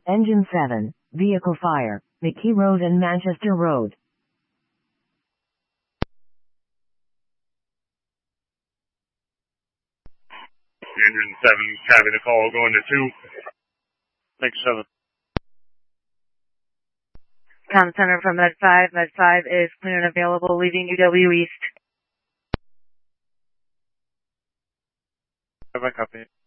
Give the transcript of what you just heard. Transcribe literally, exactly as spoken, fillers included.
Engine seven, vehicle fire, McKee Road and Manchester Road. Engine seven, having a call going to two. Thanks, seven. Com Center from Med five. Med five is clear and available, leaving U W East. Have I copy?